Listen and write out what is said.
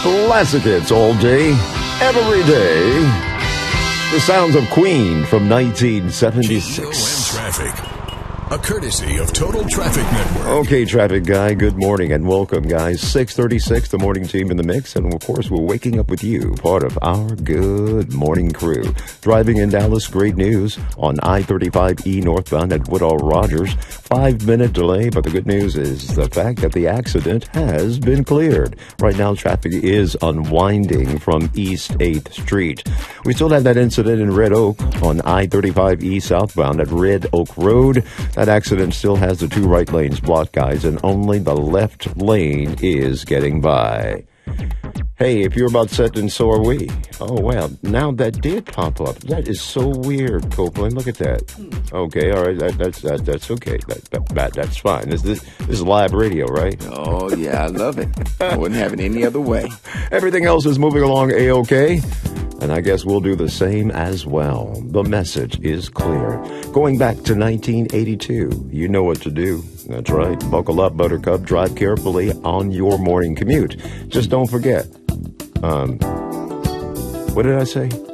Classic hits all day, every day. The sounds of Queen from 1976. Traffic. A courtesy of Total Traffic Network. Okay, traffic guy, good morning and welcome, guys. 6:36, the morning team in the mix. And, of course, we're waking up with you, part of our good morning crew. Driving in Dallas, great news on I-35E northbound at Woodall Rogers. 5-minute delay, but the good news is the fact that the accident has been cleared. Right now, traffic is unwinding from East 8th Street. We still have that incident in Red Oak on I-35E southbound at Red Oak Road. That accident still has the two right lanes blocked, guys, and only the left lane is getting by. Hey, if you're about set, then so are we. Oh, wow. Now that did pop up. That is so weird, Copeland. Look at that. Okay, all right. That's okay. That's fine. This is live radio, right? Oh, yeah, I love it. I wouldn't have it any other way. Everything else is moving along A-okay. And I guess we'll do the same as well. The message is clear. Going back to 1982, you know what to do. That's right. Buckle up, Buttercup. Drive carefully on your morning commute. Just don't forget. What did I say?